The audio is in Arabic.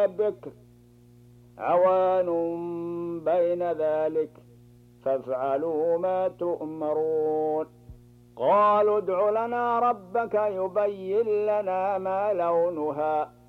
بكر عوان بين ذلك فافعلوا ما تؤمرون. قالوا ادع لنا ربك يبين لنا ما لونها